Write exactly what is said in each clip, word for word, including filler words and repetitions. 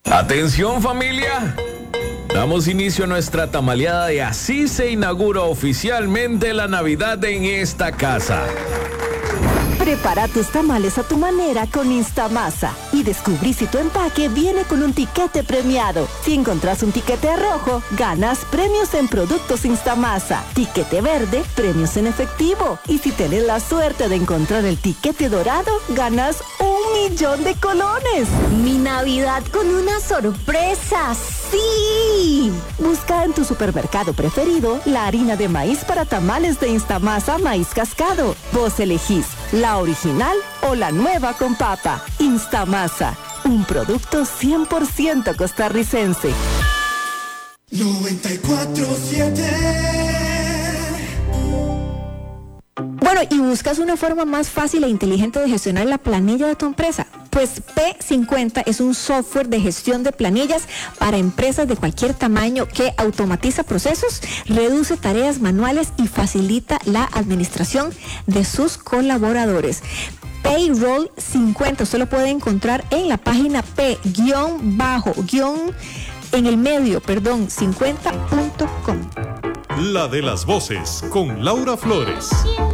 Atención familia, damos inicio a nuestra tamaleada y así se inaugura oficialmente la Navidad en esta casa. Prepara tus tamales a tu manera con Instamasa y descubrí si tu empaque viene con un tiquete premiado. Si encontrás un tiquete rojo, ganas premios en productos Instamasa. Tiquete verde, premios en efectivo. Y si tenés la suerte de encontrar el tiquete dorado, ganas un millón de colones. Mi Navidad con una sorpresa, ¡sí! Busca en tu supermercado preferido la harina de maíz para tamales de Instamasa Maíz Cascado. Vos elegís la original o la nueva con papa. Instamasa, un producto cien por ciento costarricense. noventa y cuatro siete. Bueno, y buscas una forma más fácil e inteligente de gestionar la planilla de tu empresa. Pues P cincuenta es un software de gestión de planillas para empresas de cualquier tamaño que automatiza procesos, reduce tareas manuales y facilita la administración de sus colaboradores. Payroll cincuenta, usted lo puede encontrar en la página P bajo en el medio, perdón, cincuenta punto com. La de las voces con Laura Flores.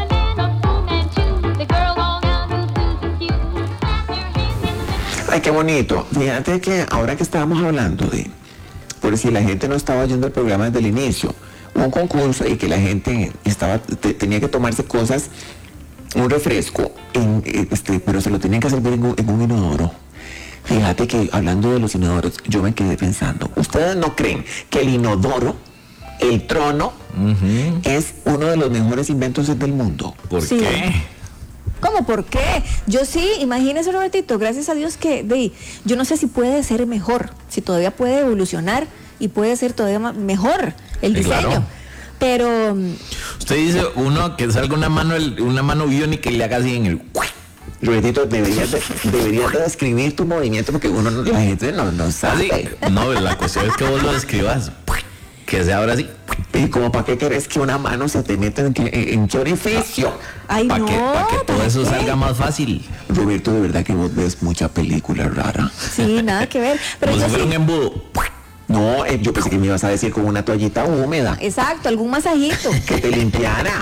Ay, qué bonito. Fíjate que ahora que estábamos hablando de, por si la gente no estaba oyendo el programa desde el inicio, un concurso y que la gente estaba te, tenía que tomarse cosas, un refresco, en, este, pero se lo tenían que servir en un, en un inodoro. Fíjate que hablando de los inodoros, yo me quedé pensando, ¿ustedes no creen que el inodoro, el trono, uh-huh, es uno de los mejores inventos del mundo? ¿Por sí. qué? ¿Cómo? ¿Por qué? Yo sí, imagínese, Robertito, gracias a Dios que de, yo no sé si puede ser mejor, si todavía puede evolucionar y puede ser todavía mejor el sí, diseño. Claro. Pero usted dice uno que salga una mano una mano biónica y le haga así en el... Robertito, deberías de, deberías de describir tu movimiento porque uno la gente no, no sabe. Así, no, la cuestión es que vos lo describas, que sea ahora así. ¿Y como para qué querés que una mano se te meta en qué, en qué orificio? Ay, para no, que, pa que todo eso qué? salga más fácil. Roberto, de verdad que vos ves mucha película rara. Sí, nada que ver. Pero como yo si fuera sí. un embudo. No, eh, yo pensé que me ibas a decir con una toallita húmeda. Exacto, algún masajito. Que te limpiara.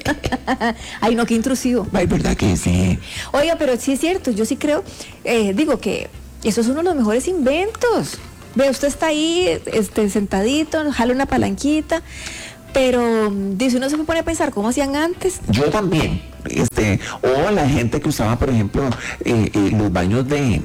Ay, no, qué intrusivo. Ay, verdad que sí. Oiga, pero sí es cierto, yo sí creo, eh, digo que eso es uno de los mejores inventos. Ve, usted está ahí, este, sentadito, jala una palanquita, pero dice, uno se pone a pensar cómo hacían antes. Yo también. Este, o la gente que usaba, por ejemplo, eh, eh, los baños de...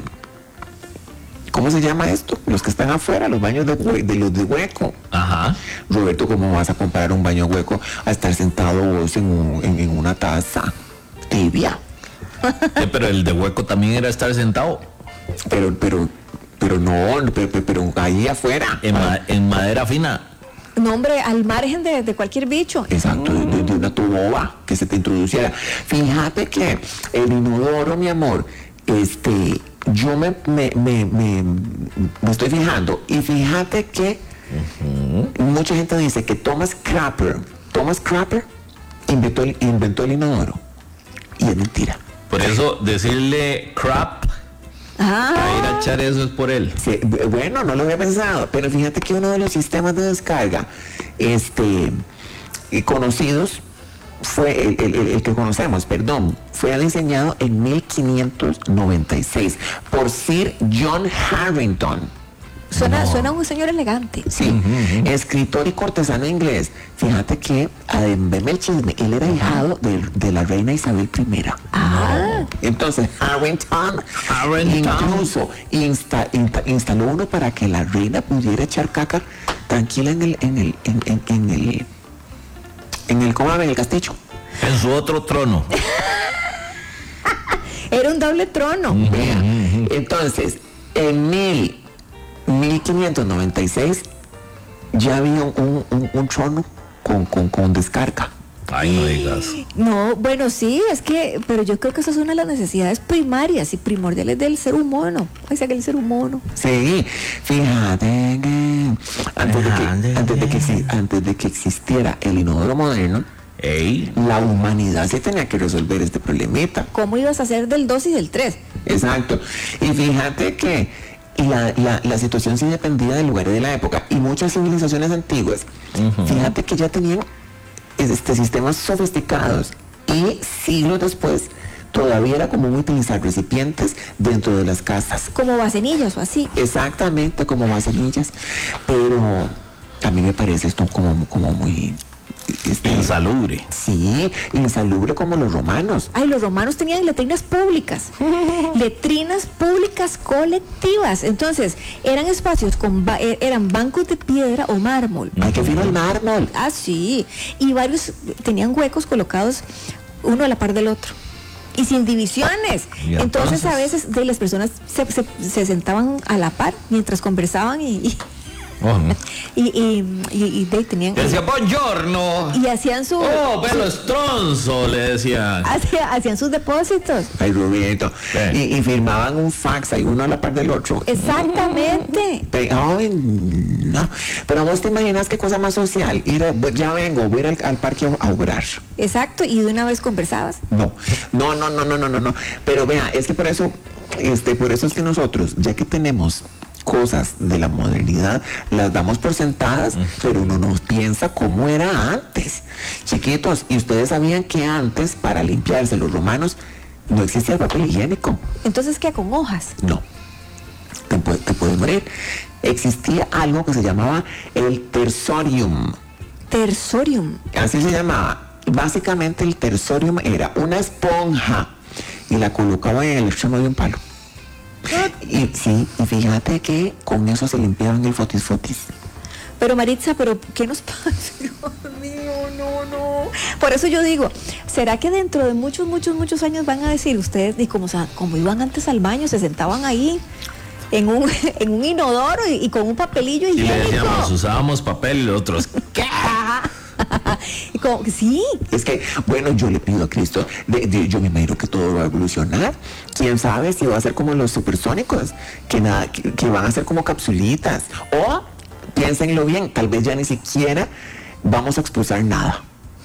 ¿Cómo se llama esto? Los que están afuera, los baños de, de los de hueco. Ajá. Roberto, ¿cómo vas a comparar un baño hueco a estar sentado vos en, un, en, en una taza tibia? Sí, pero el de hueco también era estar sentado. Pero, pero, pero no, pero, pero ahí afuera. En, ma en madera fina. No, hombre, al margen de, de cualquier bicho. Exacto, de, de una tuboba que se te introduciera. Fíjate que el inodoro, mi amor, este... yo me, me, me, me, me estoy fijando y fíjate que uh-huh, mucha gente dice que Thomas Crapper Thomas Crapper inventó el, inventó el inodoro y es mentira. Por eso decirle crap ah. a ir a echar eso es por él. Sí, bueno, no lo había pensado, pero fíjate que uno de los sistemas de descarga este, conocidos fue el, el, el, el que conocemos, perdón, fue diseñado en mil quinientos noventa y seis por Sir John Harrington. Suena, no. suena un señor elegante. Sí, uh-huh, escritor y cortesano inglés. Fíjate que, además del chisme, él era hijado de, de la reina Isabel primera. Ah. Entonces, Harrington, Harrington. incluso insta, insta, instaló uno para que la reina pudiera echar caca tranquila en el, en el, en, en, en el, en el, ¿cómo en el castillo? En su otro trono. Era un doble trono. Uh-huh, uh-huh. Entonces, en mil, mil quinientos noventa y seis ya había un, un, un trono con, con, con descarga. Ay, no digas. No, bueno, sí, es que, pero yo creo que esa es una de las necesidades primarias y primordiales del ser humano. O sea, que el ser humano. Sí, fíjate que antes de que, antes de que, antes de que existiera el inodoro moderno, Ey. la humanidad se tenía que resolver este problemita. ¿Cómo ibas a hacer del dos y del tres? Exacto. Y fíjate que y la, la, la situación sí dependía del lugar y de la época. Y muchas civilizaciones antiguas, uh-huh. fíjate que ya tenían este, sistemas sofisticados y siglos después todavía era común utilizar recipientes dentro de las casas. Como vasenillas o así. Exactamente, como vasenillas. Pero a mí me parece esto como, como muy... Este, insalubre. Sí, insalubre como los romanos. Ay, los romanos tenían letrinas públicas. Letrinas públicas colectivas. Entonces, eran espacios con ba- eran bancos de piedra o mármol. Ay, qué fino el mármol. Ah, sí. Y varios tenían huecos colocados uno a la par del otro. Y sin divisiones. Y entonces, entonces, a veces de las personas se, se, se sentaban a la par mientras conversaban y... y Oh, no. y, y, y, y de, tenían decía buongiorno y hacían su oh pelo estronzo le decían hacía, hacían sus depósitos. Ay, Rubito. Y, y firmaban un fax ahí uno a la par del otro. Exactamente. Pero, ay, no. Pero vos te imaginas qué cosa más social ir a, ya vengo voy a ir al, al parque a obrar. Exacto. Y de una vez conversabas. No no no no no no no no pero vea, es que por eso este por eso es que nosotros, ya que tenemos cosas de la modernidad, las damos por sentadas, uh-huh. pero uno no piensa cómo era antes. Chiquitos, y ustedes sabían que antes, para limpiarse los romanos, no existía el papel higiénico. Entonces, ¿qué? ¿Con hojas? No. Te, pu- te puedes morir. Existía algo que se llamaba el tersorium. Tersorium. Así se llamaba. Básicamente el tersorium era una esponja y la colocaban en el extremo de un palo. Y sí, y fíjate que con eso se limpiaban el fotis fotis. Pero Maritza, ¿pero qué nos pasa? Dios mío, no, no. Por eso yo digo, ¿será que dentro de muchos, muchos, muchos años van a decir ustedes, y como, o sea, como iban antes al baño, se sentaban ahí en un, en un inodoro y, y con un papelillo higiénico? Y le decíamos, usábamos papel y los otros, ¿qué? Y como que sí. Es que, bueno, yo le pido a Cristo, de, de, yo me imagino que todo va a evolucionar. Quién sabe si va a ser como los supersónicos, que nada, que, que van a ser como capsulitas. O, piénsenlo bien, tal vez ya ni siquiera vamos a expulsar nada.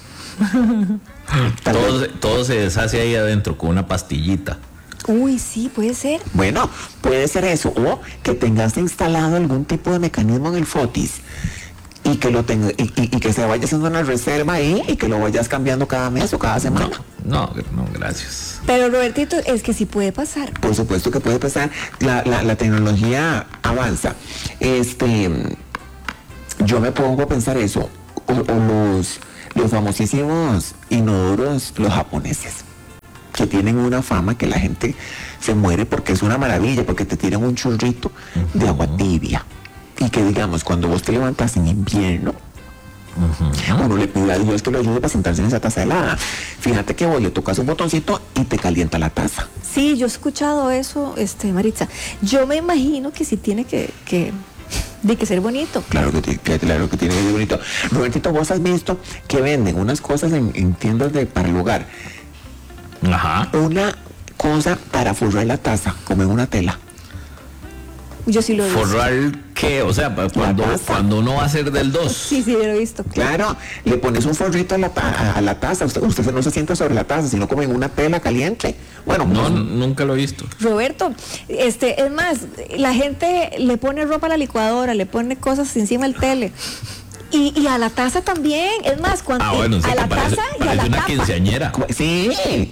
todo, se, todo se deshace ahí adentro con una pastillita. Uy, sí, puede ser. Bueno, puede ser eso. O que tengas instalado algún tipo de mecanismo en el fotis. Y que lo tenga, y, y, y que se vaya haciendo una reserva ahí y que lo vayas cambiando cada mes o cada semana. No, no, no, gracias. Pero Robertito, es que sí puede pasar. Por supuesto que puede pasar. La, la, la tecnología avanza. Este, yo me pongo a pensar eso. O, o los, los famosísimos inodoros, los japoneses, que tienen una fama que la gente se muere porque es una maravilla, porque te tiran un chorrito uh-huh. de agua tibia. Y que digamos, cuando vos te levantas en invierno, uh-huh. uno le pide a Dios que lo ayude para sentarse en esa taza helada. Fíjate que vos le tocas un botoncito y te calienta la taza. Sí, yo he escuchado eso, este, Maritza. Yo me imagino que sí tiene que, que, de que ser bonito. Claro que, que, claro que tiene que ser bonito. Robertito, vos has visto que venden unas cosas en, en tiendas de, para el hogar. Ajá. Una cosa para forrar la taza, como en una tela. Yo sí lo he visto. ¿Forrar qué? O sea, cuando, cuando uno va a hacer del dos. Sí, sí, lo he visto. Claro, le pones un forrito a la, a, a la taza. Usted, usted no se sienta sobre la taza, sino como en una tela caliente. Bueno, no, pues, nunca lo he visto. Roberto, este, es más, la gente le pone ropa a la licuadora, le pone cosas encima del tele. Y, y a la taza también. Es más, cuando ah, bueno, sí, a la parece, taza y parece a la una tapa. quinceañera. sí.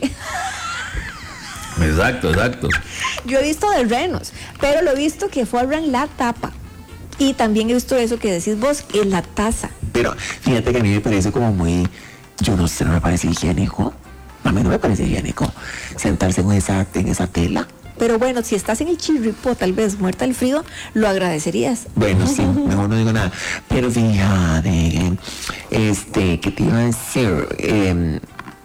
Exacto, exacto. Yo he visto de renos, pero lo he visto que forran la tapa. Y también he visto eso que decís vos, en la taza. Pero fíjate que a mí me parece como muy, yo no sé, no me parece higiénico. A mí no me parece higiénico sentarse en esa, en esa tela. Pero bueno, si estás en el chirripó, tal vez muerta del frío, lo agradecerías. Bueno, sí, mejor no digo nada. Pero fíjate, este, ¿qué te iba a decir? Eh,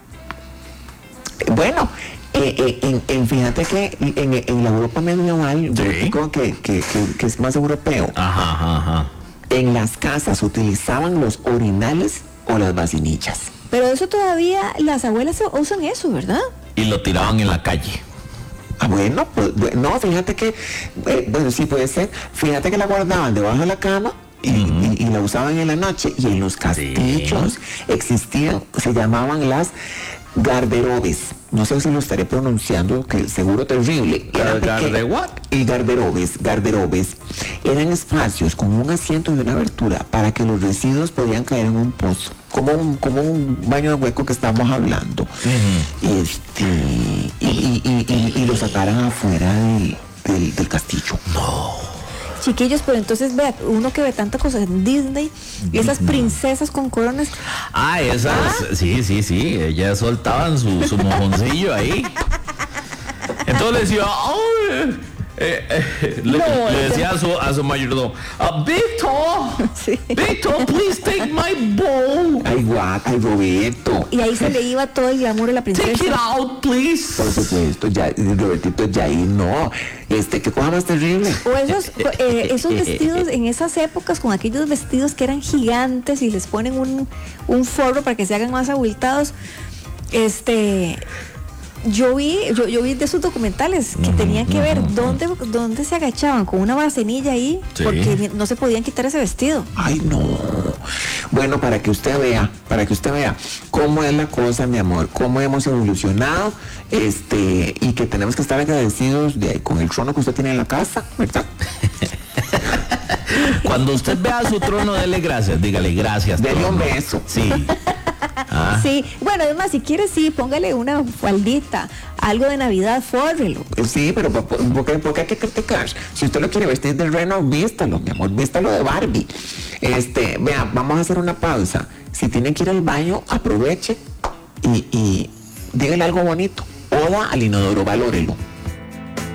bueno, eh, eh, en, en, fíjate que en, en la Europa medieval, yo sí. digo que, que, que, que es más europeo. Ajá, ajá, ajá. En las casas utilizaban los orinales o las vasinillas. Pero eso todavía, las abuelas usan eso, ¿verdad? Y lo tiraban en la calle. Ah, bueno, pues, no, fíjate que, eh, bueno, sí puede ser, fíjate que la guardaban debajo de la cama y, uh-huh. y, y la usaban en la noche, y en los castillos sí. existían, se llamaban las garderobes. no sé si lo estaré pronunciando, que seguro terrible. Gar- garde what? Y garderobes, garderobes. Eran espacios con un asiento y una abertura para que los residuos podían caer en un pozo, como un, como un baño de hueco que estamos hablando. Uh-huh. Este, y, y, y, y, y lo sacaran afuera del, del, del castillo. No. Chiquillos, pero entonces vea, uno que ve tanta cosa en Disney, y esas princesas con coronas. Ah, esas, ¿Ah? sí, sí, sí, ellas soltaban su, su mojoncillo ahí. Entonces le decía, oh, eh, eh, le, no, le decía a su, a su mayordomo, uh, Víctor, sí. Víctor, please take my bowl. Ay, guau, ay, Roberto. Y ahí se le iba todo el glamour a la princesa. Take it out, please. Por supuesto, ya, Robertito, ya ahí no. Este, qué cosa más terrible. O esos, eh, esos vestidos en esas épocas, con aquellos vestidos que eran gigantes y les ponen un, un forro para que se hagan más abultados. Este, yo vi, yo, yo vi de esos documentales que uh-huh, tenían que ver uh-huh. dónde, dónde se agachaban con una bacenilla ahí, sí. porque no se podían quitar ese vestido. Ay, no. Bueno, para que usted vea, para que usted vea cómo es la cosa, mi amor, cómo hemos evolucionado, este, y que tenemos que estar agradecidos de, con el trono que usted tiene en la casa, ¿verdad? Cuando usted vea su trono, dele gracias, dígale gracias. Dele un beso. Sí. Ah. Sí, bueno, además, si quiere, sí, póngale una faldita, algo de Navidad, fórrelo. Sí, pero ¿por qué, por qué hay que criticar? Si usted lo quiere vestir de reno, vístalo, mi amor, vístalo de Barbie. Este, vea, vamos a hacer una pausa. Si tiene que ir al baño, aproveche y, y dígale algo bonito. Oda al inodoro, valórelo.